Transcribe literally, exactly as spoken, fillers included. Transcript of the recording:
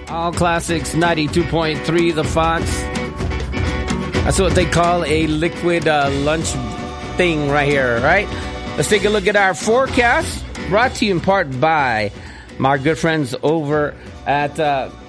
All Classics ninety-two point three, The Fox. That's what they call a liquid uh, lunch thing right here, right? Let's take a look at our forecast, brought to you in part by my good friends over at uh,